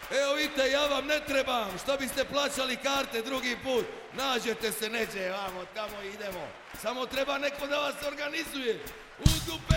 Evo vidite, ja vam ne trebam, što biste plaćali karte drugi put. Nađete se neđe, vamo, tamo idemo. Samo treba neko da vas organizuje. U dupe!